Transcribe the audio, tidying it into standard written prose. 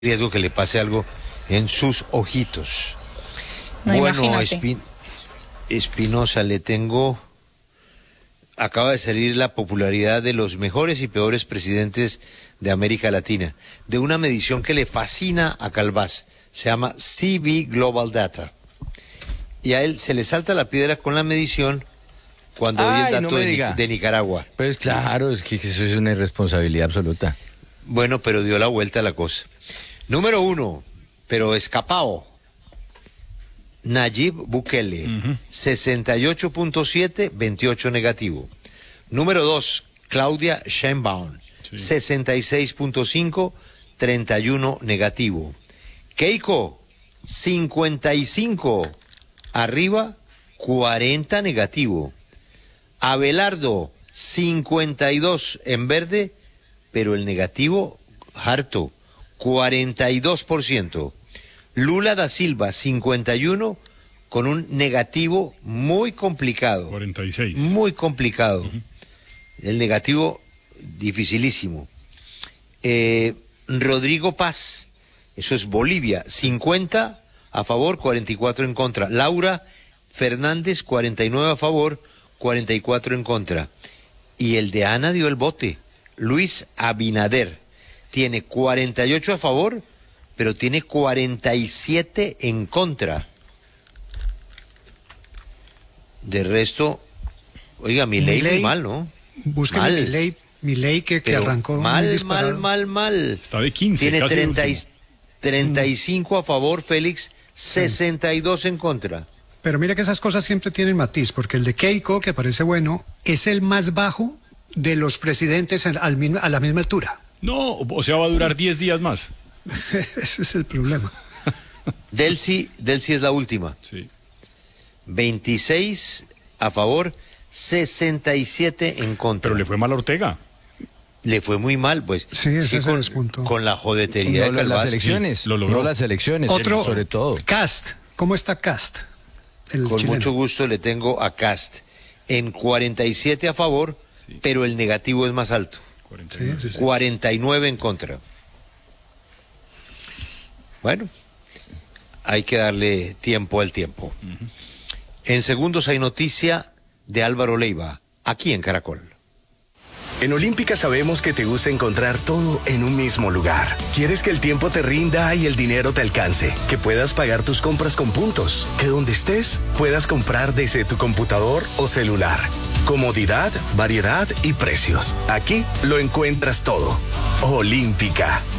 riesgo que le pase algo en sus ojitos. No, bueno, imagínate. Espinosa, le tengo... Acaba de salir la popularidad de los mejores y peores presidentes de América Latina, de una medición que le fascina a Calvás, se llama CB Global Data. Y a él se le salta la piedra con la medición cuando oye el dato de Nicaragua. Pues claro, es que eso es una irresponsabilidad absoluta. Bueno, pero dio la vuelta a la cosa. Número 1, pero escapado. Nayib Bukele, 68.7, 28 negativo. Número 2, Claudia Sheinbaum, 66.5, 31 negativo. Keiko, 55, arriba, 40 negativo. Abelardo, 52 en verde, pero el negativo, harto, 42%. Lula da Silva, 51, con un negativo muy complicado. 46. Muy complicado. El negativo, dificilísimo. Rodrigo Paz, eso es Bolivia, 50 a favor, 44 en contra. Laura Fernández, 49 a favor, 44 en contra. Y el de Ana dio el bote. Luis Abinader tiene 48 a favor, pero tiene 47 en contra. De resto, oiga, Milei muy mal, ¿no? Busquen Milei que arrancó mal. Está de 15, tiene casi 35 a favor, Félix, 62 en contra. Pero mira que esas cosas siempre tienen matiz, porque el de Keiko, que parece bueno, es el más bajo de los presidentes a la misma altura. No, o sea, va a durar 10 días más. Ese es el problema. Delcy es la última. Sí. 26 a favor, 67 en contra. Pero le fue mal a Ortega. Le fue muy mal, pues. Sí, ese se despuntó. Con la jodetería de No, Calvás. las elecciones, sí, lo logró. no las elecciones, Otro, sobre todo. Cast. ¿Cómo está Cast? El Con chileno. mucho gusto le tengo a Cast en 47 a favor, pero el negativo es más alto. 49. Sí. 49 en contra. Bueno, hay que darle tiempo al tiempo. En segundos hay noticia de Álvaro Leiva, aquí en Caracol. En Olímpica sabemos que te gusta encontrar todo en un mismo lugar. Quieres que el tiempo te rinda y el dinero te alcance, que puedas pagar tus compras con puntos, que donde estés puedas comprar desde tu computador o celular. Comodidad, variedad y precios. Aquí lo encuentras todo. Olímpica.